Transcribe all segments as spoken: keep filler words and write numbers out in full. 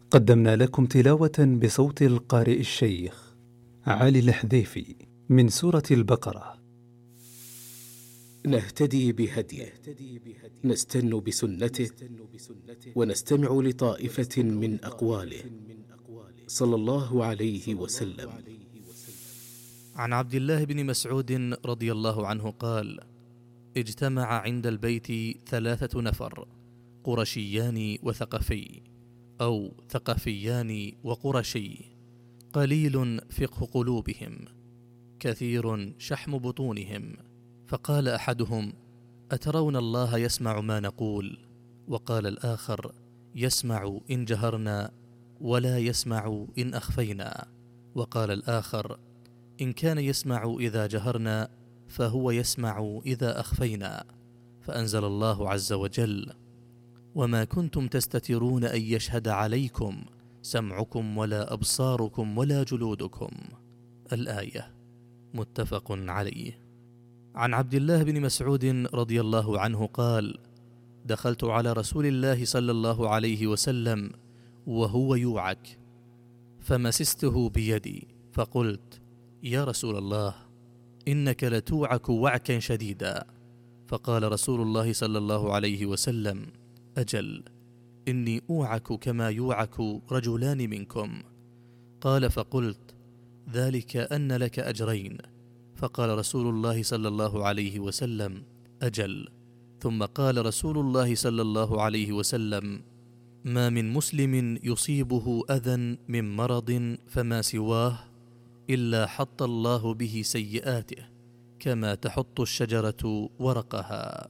قدمنا لكم تلاوة بصوت القارئ الشيخ علي الحذيفي من سورة البقرة. نهتدي بهديه، نستن بسنته، ونستمع لطائفة من أقواله صلى الله عليه وسلم. عن عبد الله بن مسعود رضي الله عنه قال: اجتمع عند البيت ثلاثة نفر، قرشيان وثقفي، أو ثقفيان وقرشي، قليل فقه قلوبهم، كثير شحم بطونهم. فقال أحدهم: أترون الله يسمع ما نقول؟ وقال الآخر: يسمع إن جهرنا ولا يسمع إن أخفينا. وقال الآخر: إن كان يسمع إذا جهرنا فهو يسمع إذا أخفينا. فأنزل الله عز وجل: وما كنتم تستترون أن يشهد عليكم سمعكم ولا أبصاركم ولا جلودكم. الآية. متفق عليه. عن عبد الله بن مسعود رضي الله عنه قال: دخلت على رسول الله صلى الله عليه وسلم وهو يوعك، فمسسته بيدي فقلت: يا رسول الله، إنك لتوعك وعكا شديدا. فقال رسول الله صلى الله عليه وسلم: أجل، إني أوعك كما يوعك رجلان منكم. قال: فقلت: ذلك أن لك أجرين. فقال رسول الله صلى الله عليه وسلم: أجل. ثم قال رسول الله صلى الله عليه وسلم: ما من مسلم يصيبه أذى من مرض فما سواه إلا حط الله به سيئاته كما تحط الشجرة ورقها.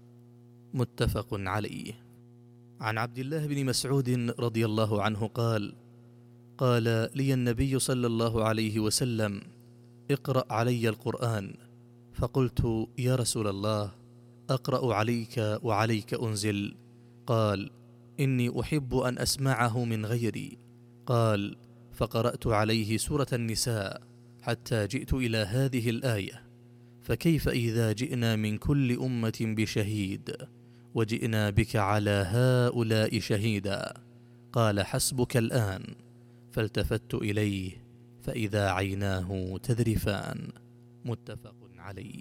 متفق عليه. عن عبد الله بن مسعود رضي الله عنه قال: قال لي النبي صلى الله عليه وسلم: اقرأ علي القرآن. فقلت: يا رسول الله، أقرأ عليك وعليك أنزل؟ قال: إني أحب أن أسمعه من غيري. قال: فقرأت عليه سورة النساء حتى جئت إلى هذه الآية: فكيف إذا جئنا من كل أمة بشهيد وجئنا بك على هؤلاء شهيدا؟ قال: حسبك الآن. فالتفت إليه فإذا عيناه تذرفان. متفق عليه.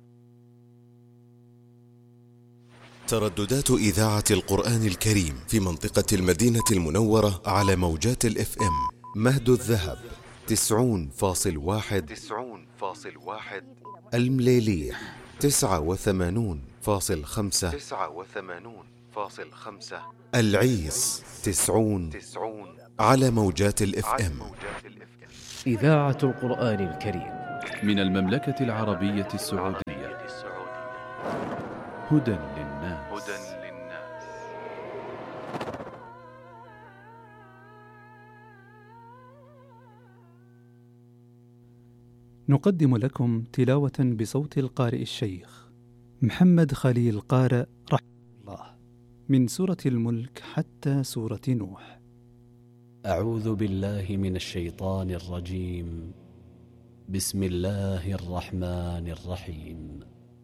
ترددات إذاعة القرآن الكريم في منطقة المدينة المنورة على موجات الاف ام: مهد الذهب تسعون فاصل واحد، تسعون فاصل واحد، المليليح تسعة وثمانون فاصل خمسة، تسعة وثمانون فاصل خمسة، العيس تسعون على موجات الاف ام. إذاعة القرآن الكريم من المملكة العربية السعودية. هدى للناس. نقدم لكم تلاوة بصوت القارئ الشيخ محمد خليل قارئ رحمه الله من سورة الملك حتى سورة نوح. أعوذ بالله من الشيطان الرجيم. بسم الله الرحمن الرحيم.